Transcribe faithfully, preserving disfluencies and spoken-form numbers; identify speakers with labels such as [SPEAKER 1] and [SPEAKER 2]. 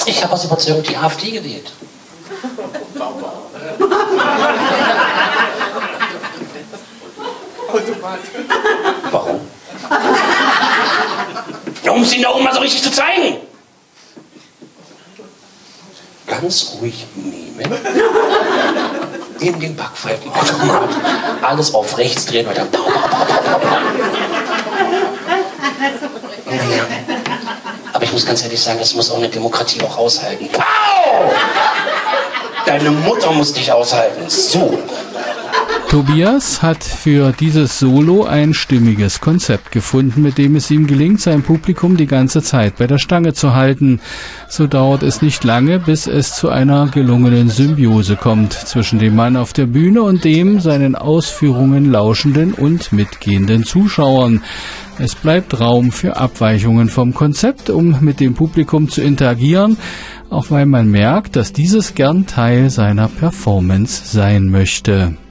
[SPEAKER 1] Ich habe aus Überzeugung die AfD gewählt. Warum? Ja, um es Ihnen da oben mal so richtig zu zeigen. Ganz ruhig nehmen. In den Backpfeifenautomat. Alles auf rechts drehen und dann. Naja. Aber ich muss ganz ehrlich sagen, das muss auch eine Demokratie auch aushalten. Pow! Deine Mutter muss dich aushalten. So.
[SPEAKER 2] Tobias hat für dieses Solo ein stimmiges Konzept gefunden, mit dem es ihm gelingt, sein Publikum die ganze Zeit bei der Stange zu halten. So dauert es nicht lange, bis es zu einer gelungenen Symbiose kommt zwischen dem Mann auf der Bühne und dem seinen Ausführungen lauschenden und mitgehenden Zuschauern. Es bleibt Raum für Abweichungen vom Konzept, um mit dem Publikum zu interagieren, auch weil man merkt, dass dieses gern Teil seiner Performance sein möchte.